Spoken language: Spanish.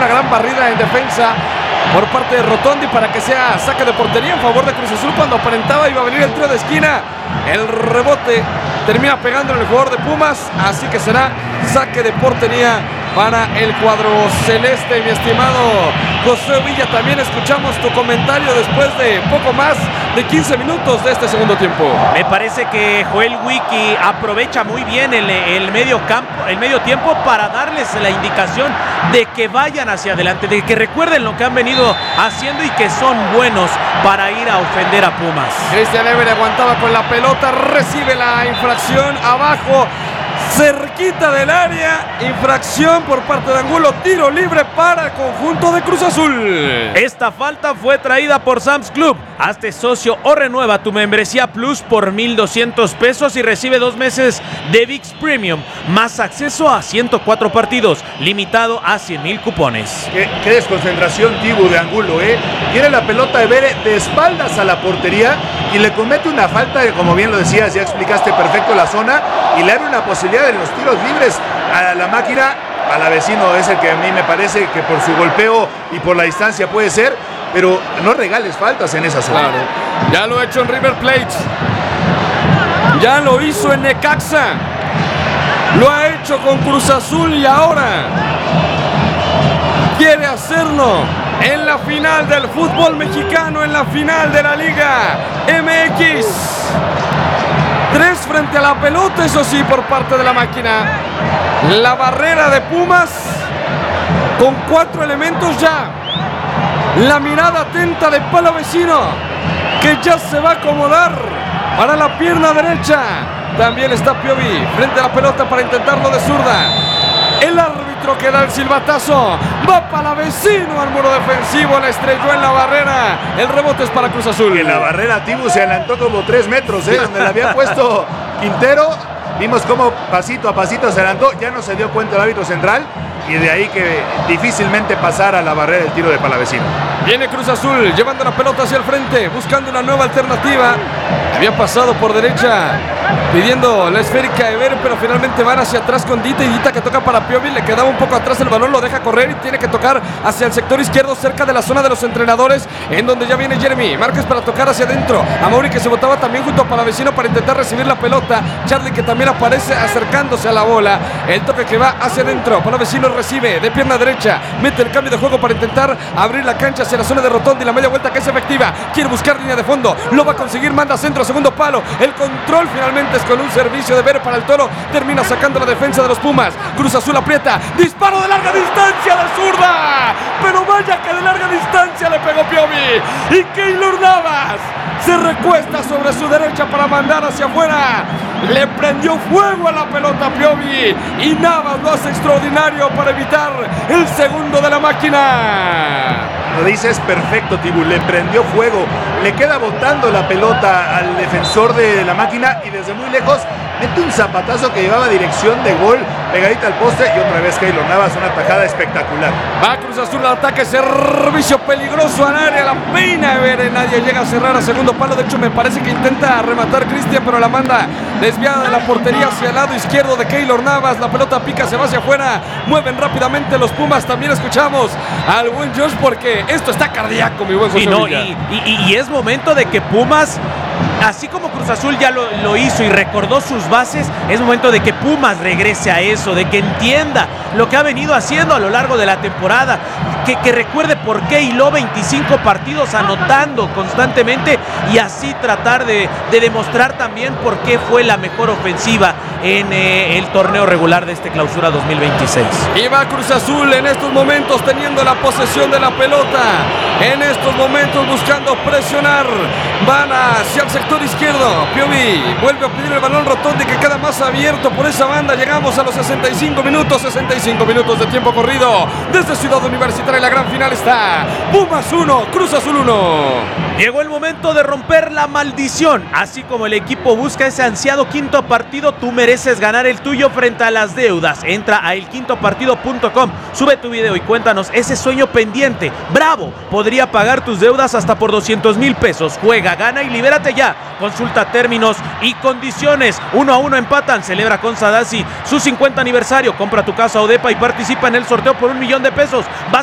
una gran barrida en defensa por parte de Rotondi para que sea saque de portería en favor de Cruz Azul cuando aparentaba iba a venir el tiro de esquina. El rebote termina pegando en el jugador de Pumas, así que será saque de portería para el cuadro celeste. Mi estimado José Villa, también escuchamos tu comentario después de poco más de 15 minutos de este segundo tiempo. Me parece que Joel Wiki aprovecha muy bien el medio tiempo para darles la indicación de que vayan hacia adelante, de que recuerden lo que han venido haciendo y que son buenos para ir a ofender a Pumas. Cristian Ever aguantaba con la pelota, recibe la infracción abajo, cerquita del área, infracción por parte de Angulo, tiro libre para el conjunto de Cruz Azul. Esta falta fue traída por Sam's Club. Hazte socio o renueva tu membresía Plus por 1,200 pesos y recibe 2 meses de ViX Premium, más acceso a 104 partidos, limitado a 100,000 cupones. Qué desconcentración, Tibu, de Angulo, ¿eh? Tiene la pelota de Bere de espaldas a la portería y le comete una falta que, como bien lo decías, ya explicaste perfecto la zona, y le abre una posibilidad de los tiros libres a la máquina. A la vecino es el que a mí me parece que por su golpeo y por la distancia puede ser, pero no regales faltas en esa zona. Claro. Ya lo ha hecho en River Plate, ya lo hizo en Necaxa, lo ha hecho con Cruz Azul y ahora quiere hacerlo en la final del fútbol mexicano, en la final de la Liga MX. 3 frente a la pelota, eso sí, por parte de la máquina. La barrera de Pumas con 4 elementos ya. La mirada atenta de Palavecino, que ya se va a acomodar para la pierna derecha. También está Piovi frente a la pelota para intentarlo de zurda. El árbitro que da el silbatazo. Va Palavecino al muro defensivo, la estrelló en la barrera. El rebote es para Cruz Azul. En la barrera Tibu se adelantó como 3 metros, donde le había puesto Quintero. Vimos cómo pasito a pasito se adelantó. Ya no se dio cuenta el árbitro central, y de ahí que difícilmente pasara la barrera el tiro de Palavecino. Viene Cruz Azul llevando la pelota hacia el frente, buscando una nueva alternativa. Había pasado por derecha pidiendo la esférica de Ver, pero finalmente van hacia atrás con Dita, y Dita que toca para Piovi, le quedaba un poco atrás el balón, lo deja correr y tiene que tocar hacia el sector izquierdo, cerca de la zona de los entrenadores, en donde ya viene Jeremy Márquez para tocar hacia adentro. A Mauri, que se botaba también junto a Palavecino para intentar recibir la pelota. Charlie, que también aparece acercándose a la bola. El toque que va hacia adentro. Palavecino recibe de pierna derecha, mete el cambio de juego para intentar abrir la cancha hacia la zona de Rotondi, la media vuelta que es efectiva, quiere buscar línea de fondo, lo va a conseguir, manda centro, segundo palo, el control finalmente es con un servicio de Ver para el Toro, termina sacando la defensa de los Pumas. Cruz Azul aprieta, disparo de larga distancia de zurda, pero vaya que de larga distancia le pegó Piovi, y Keylor Navas se recuesta sobre su derecha para mandar hacia afuera. Le prendió fuego a la pelota Piovi, y Navas lo hace extraordinario para evitar el segundo de la máquina. Lo dices perfecto, Tibu, le prendió fuego, le queda botando la pelota al defensor de la máquina, y desde muy lejos mete un zapatazo que llevaba dirección de gol, pegadita al poste, y otra vez Keylor Navas, una tajada espectacular. Va Cruz Azul al ataque, servicio peligroso al área, la peina de Ver, nadie llega a cerrar a segundo palo. De hecho, me parece que intenta rematar Cristian, pero la manda desviada de la portería hacia el lado izquierdo de Keylor Navas. La pelota pica, se va hacia afuera, mueven rápidamente los Pumas. También escuchamos al buen Josh, porque esto está cardíaco, mi buen José Villa. Y es momento de que Pumas, así como Cruz Azul ya lo hizo y recordó sus bases, es momento de que Pumas regrese a eso, de que entienda lo que ha venido haciendo a lo largo de la temporada, que recuerde por qué hiló 25 partidos anotando constantemente, y así tratar de demostrar también por qué fue la mejor ofensiva en el torneo regular de este clausura 2026. Y va Cruz Azul en estos momentos teniendo la posesión de la pelota, en estos momentos buscando presionar. Van hacia el sector izquierdo, Piovi vuelve a pedir el balón, Rotondi que queda más abierto por esa banda. Llegamos a los 65 minutos de tiempo corrido desde Ciudad Universitaria. La gran final está Pumas 1, Cruz Azul 1. Llegó el momento de romper la maldición. Así como el equipo busca ese ansiado quinto partido, tú mereces ganar el tuyo frente a las deudas. Entra a elquintopartido.com, sube tu video y cuéntanos ese sueño pendiente. ¡Bravo! Podría pagar tus deudas hasta por 200,000 pesos. Juega, gana y libérate ya. Consulta términos y condiciones. 1-1 empatan. Celebra con Sadasi su 50 aniversario. Compra tu casa o depa y participa en el sorteo por 1 millón de pesos.